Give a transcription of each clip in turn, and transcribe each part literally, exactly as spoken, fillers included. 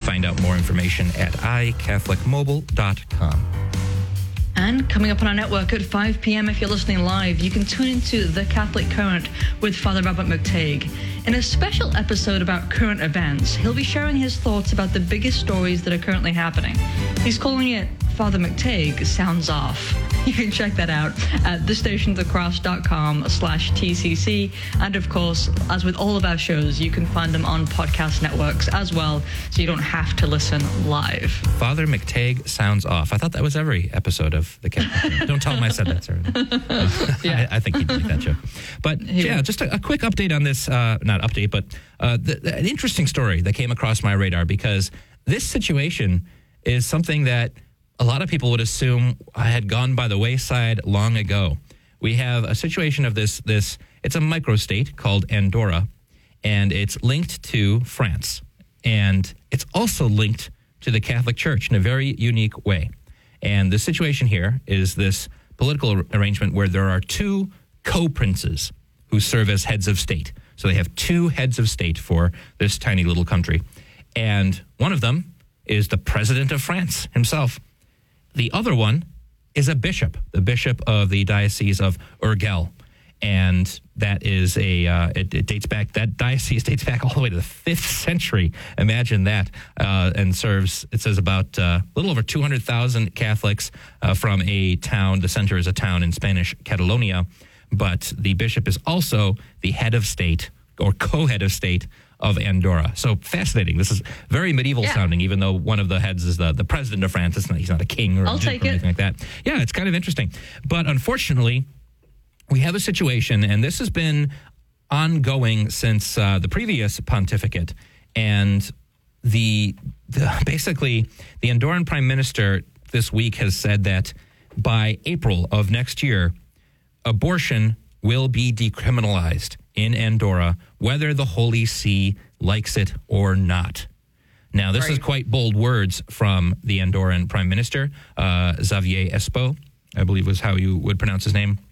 find out more information at i catholic mobile dot com. And coming up on our network at five p.m. if you're listening live, you can tune into The Catholic Current with Father Robert McTeigue. In a special episode about current events, he'll be sharing his thoughts about the biggest stories that are currently happening. He's calling it Father McTeigue Sounds Off. You can check that out at thestationsacross.com slash TCC. And of course, as with all of our shows, you can find them on podcast networks as well, so you don't have to listen live. Father McTeigue Sounds Off. I thought that was every episode of The Catholic. Don't tell him I said that, sir. yeah. I, I think he'd like that joke. But yeah, just a, a quick update on this, uh, not update, but uh, the, the, an interesting story that came across my radar, because this situation is something that a lot of people would assume had gone by the wayside long ago. We have a situation of this, this it's a microstate called Andorra, and it's linked to France. And it's also linked to the Catholic Church in a very unique way. And the situation here is this political arrangement where there are two co-princes who serve as heads of state. So they have two heads of state for this tiny little country. And one of them is the president of France himself. The other one is a bishop, the bishop of the Diocese of Urgell. And that is a, uh, it, it dates back, that diocese dates back all the way to the fifth century. Imagine that. Uh, and serves, it says about uh, a little over two hundred thousand Catholics uh, from a town. The center is a town in Spanish Catalonia. But the bishop is also the head of state or co-head of state of Andorra. So fascinating. This is very medieval yeah. sounding, even though one of the heads is the, the president of France. It's not, he's not a king or, I'll a take duke or it. anything like that. Yeah, it's kind of interesting. But unfortunately, we have a situation, and this has been ongoing since uh, the previous pontificate. And the, the basically, the Andorran prime minister this week has said that by April of next year, abortion will be decriminalized in Andorra, whether the Holy See likes it or not. Now, this right. is quite bold words from the Andorran Prime Minister, uh, Xavier Espo, I believe was how you would pronounce his name.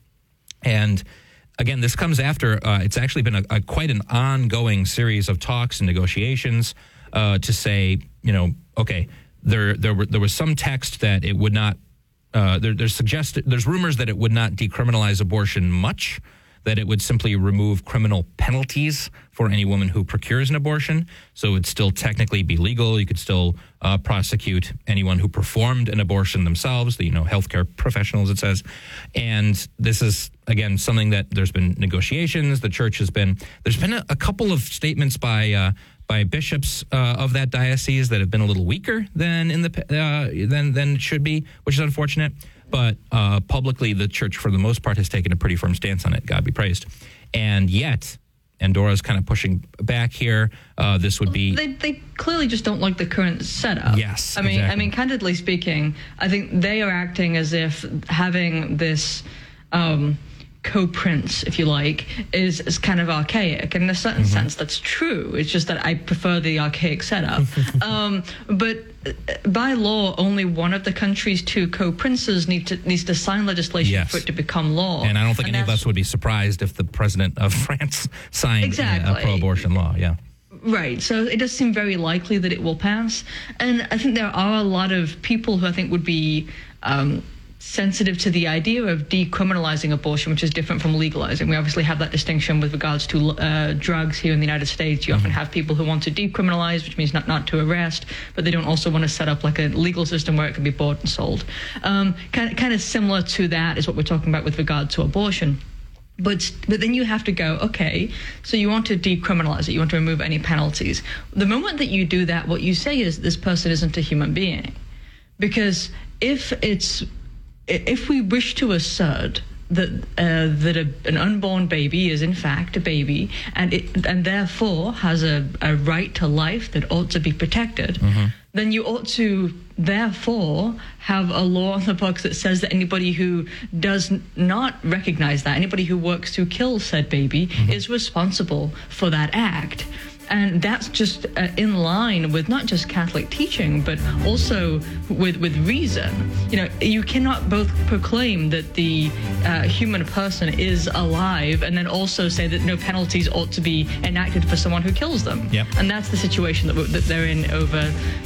And again, this comes after, uh, it's actually been a, a quite an ongoing series of talks and negotiations uh, to say, you know, okay, there there were, there was some text that it would not, uh, there, there's suggested, there's rumors that it would not decriminalize abortion much, that it would simply remove criminal penalties for any woman who procures an abortion. So it would still technically be legal. You could still uh, prosecute anyone who performed an abortion themselves, the, you know, healthcare professionals, it says. And this is, again, something that there's been negotiations. The church has been, there's been a, a couple of statements by uh, by bishops uh, of that diocese that have been a little weaker than in the uh, than than it should be, which is unfortunate. But uh, publicly, the church, for the most part, has taken a pretty firm stance on it. God be praised. And yet, Andorra's kind of pushing back here. Uh, this would be... They, they clearly just don't like the current setup. Yes, I mean, exactly. I mean, candidly speaking, I think they are acting as if having this... Um, co-prince, if you like, is, is kind of archaic. And in a certain mm-hmm. sense, that's true. It's just that I prefer the archaic setup. um, but by law, only one of the country's two co-princes need to, needs to sign legislation yes. for it to become law. And I don't think and any of us would be surprised if the president of France signed exactly. a, a pro-abortion law. Yeah. Right. So it does seem very likely that it will pass. And I think there are a lot of people who I think would be... Um, sensitive to the idea of decriminalizing abortion, which is different from legalizing. We obviously have that distinction with regards to uh, drugs here in the United States. You mm-hmm. often have people who want to decriminalize, which means not, not to arrest, but they don't also want to set up like a legal system where it can be bought and sold. Um, kind, kind of similar to that is what we're talking about with regard to abortion. But but then you have to go, okay, so you want to decriminalize it, you want to remove any penalties. The moment that you do that, what you say is this person isn't a human being. Because if it's If we wish to assert that uh, that a, an unborn baby is in fact a baby and it, and therefore has a, a right to life that ought to be protected, mm-hmm. then you ought to therefore have a law on the books that says that anybody who does not recognize that, anybody who works to kill said baby, mm-hmm. is responsible for that act. And that's just uh, in line with not just Catholic teaching, but also with, with reason. You know, you cannot both proclaim that the uh, human person is alive and then also say that no penalties ought to be enacted for someone who kills them. Yep. And that's the situation that, that they're in over